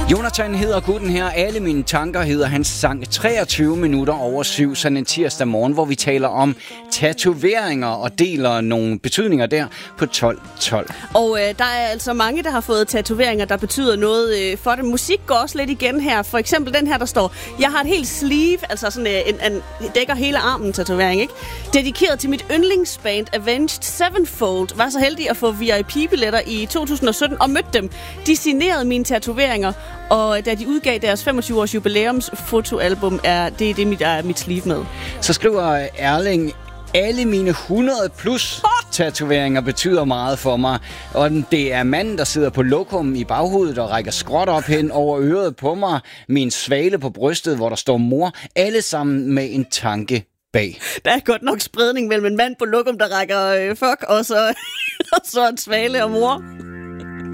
Jonathan hedder gutten her. Alle mine tanker hedder hans sang. 23 minutter over 7, sådan en tirsdag morgen, hvor vi taler om tatoveringer og deler nogle betydninger der på 12.12. Og der er altså mange, der har fået tatoveringer, der betyder noget for dem. Musik går også lidt igen her. For eksempel den her, der står: jeg har et helt sleeve, altså sådan en dækker hele armen tatovering, ikke? Dedikeret til mit yndlingsband Avenged Sevenfold. Var så heldig at få VIP-billetter i 2017 og mødte dem. De signerede mine tatoveringer, og da de udgav deres 25-års jubilæums fotoalbum, er mit sleeve med. Så skriver Erling: alle mine 100 plus tatoveringer betyder meget for mig. Og det er manden, der sidder på lokum i baghovedet og rækker skråt op hen over øret på mig. Min svale på brystet, hvor der står mor. Alle sammen med en tanke bag. Der er godt nok spredning mellem en mand på lokum, der rækker fuck, og så en svale og mor.